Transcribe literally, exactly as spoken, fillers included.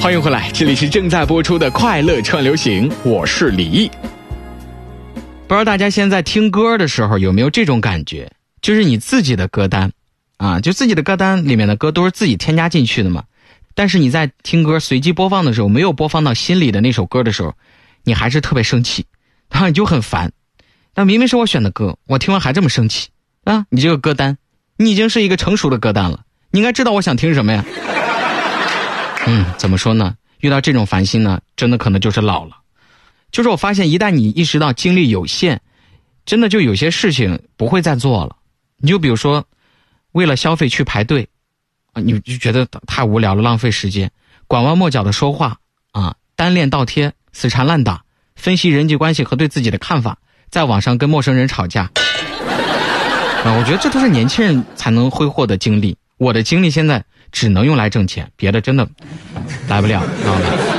欢迎回来，这里是正在播出的快乐串流行，我是李毅。不知道大家现在听歌的时候有没有这种感觉，就是你自己的歌单啊，就自己的歌单里面的歌都是自己添加进去的嘛，但是你在听歌随机播放的时候，没有播放到心里的那首歌的时候，你还是特别生气，然后你就很烦。但明明是我选的歌，我听完还这么生气啊！你这个歌单，你已经是一个成熟的歌单了，你应该知道我想听什么呀。嗯，怎么说呢？遇到这种烦心呢，真的可能就是老了。就是我发现，一旦你意识到精力有限，真的就有些事情不会再做了。你就比如说，为了消费去排队，啊，你就觉得太无聊了，浪费时间，拐弯抹角的说话啊，单恋倒贴，死缠烂打，分析人际关系和对自己的看法，在网上跟陌生人吵架。啊，我觉得这都是年轻人才能挥霍的精力。我的精力现在只能用来挣钱，别的真的来不了，知道吗？